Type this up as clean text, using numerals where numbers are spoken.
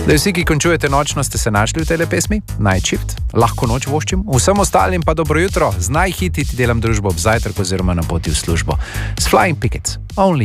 Da vsi, ki končujete nočno, ste se našli v tej pesmi? Night Shift, Lahko noč voščim, vsem ostalim pa dobro jutro, z najhiti ti delam družbo ob zajtrku oziroma na poti v službo. S Flying Pickets, Only